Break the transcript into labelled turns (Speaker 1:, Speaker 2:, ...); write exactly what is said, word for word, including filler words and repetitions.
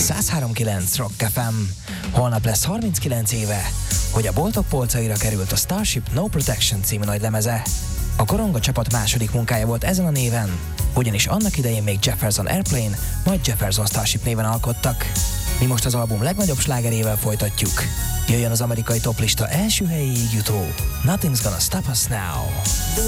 Speaker 1: száz három kilenc Rock ef em. Holnap lesz harminckilenc éve, hogy a boltok polcaira került a Starship No Protection című nagy lemeze. A Koronga csapat második munkája volt ezen a néven, ugyanis annak idején még Jefferson Airplane, majd Jefferson Starship néven alkottak. Mi most az album legnagyobb slágerével folytatjuk. Jöjjön az amerikai toplista első helyéig jutó Nothing's Gonna Stop Us Now.